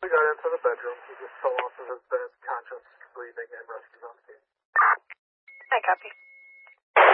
got into the bedroom. He just fell off of his bed, conscious, breathing, and rescued on scene. I copy.